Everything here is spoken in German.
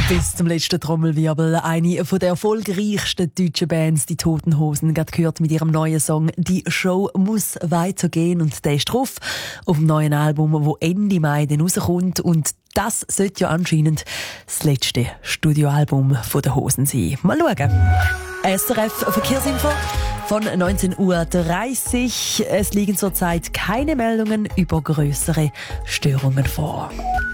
Bis zum letzten Trommelwirbel. Eine von der erfolgreichsten deutschen Bands, die Toten Hosen, gehört mit ihrem neuen Song «Die Show muss weitergehen». Und der ist drauf auf dem neuen Album, das Ende Mai dann rauskommt. Und das sollte ja anscheinend das letzte Studioalbum der Hosen sein. Mal schauen. SRF Verkehrsinfo von 19:30 Uhr. Es liegen zurzeit keine Meldungen über grössere Störungen vor.